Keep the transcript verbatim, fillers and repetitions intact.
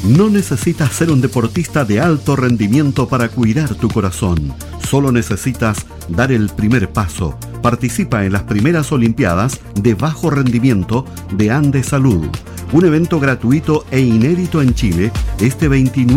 No necesitas ser un deportista de alto rendimiento para cuidar tu corazón. Solo necesitas dar el primer paso. Participa en las primeras Olimpiadas de bajo rendimiento de Andes Salud. Un evento gratuito e inédito en Chile este veintinueve